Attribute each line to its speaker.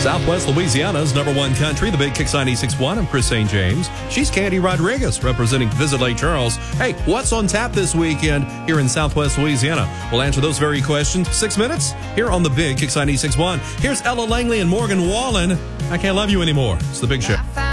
Speaker 1: Southwest Louisiana's #1 country, the Big Kicks 96.1. I'm Chris St. James. She's Candy Rodriguez, representing Visit Lake Charles. Hey, what's on tap this weekend here in Southwest Louisiana? We'll answer those very questions. 6 minutes here on the Big Kicks 96.1. Here's Ella Langley and Morgan Wallen. I Can't Love You Anymore. It's the Big Show.